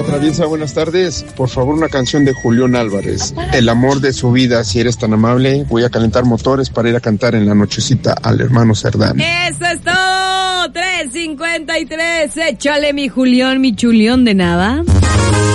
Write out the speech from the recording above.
La Traviesa, buenas tardes. Por favor, una canción de Julián Álvarez. El amor de su vida, si eres tan amable. Voy a calentar motores para ir a cantar en la nochecita al hermano Cerdán. Eso es todo. 3:53. Échale mi Julián, mi chulión de nada.